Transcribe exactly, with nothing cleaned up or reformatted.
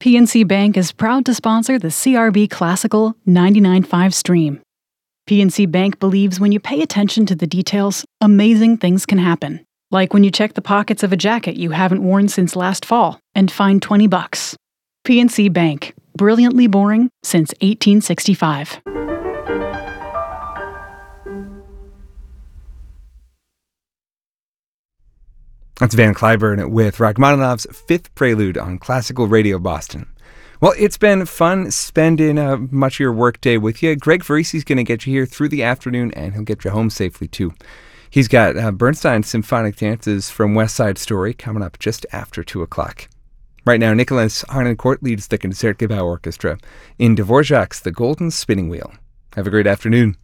P N C Bank is proud to sponsor the C R B Classical ninety-nine point five stream. P N C Bank believes when you pay attention to the details, amazing things can happen. Like when you check the pockets of a jacket you haven't worn since last fall and find twenty bucks. P N C Bank, brilliantly boring since eighteen sixty-five. That's Van Cliburn with Rachmaninoff's Fifth Prelude on Classical Radio Boston. Well, it's been fun spending uh, much of your workday with you. Greg Varesi's going to get you here through the afternoon, and he'll get you home safely, too. He's got uh, Bernstein's Symphonic Dances from West Side Story coming up just after two o'clock. Right now, Nicholas Harnoncourt leads the Concertgebouw Orchestra in Dvorak's The Golden Spinning Wheel. Have a great afternoon.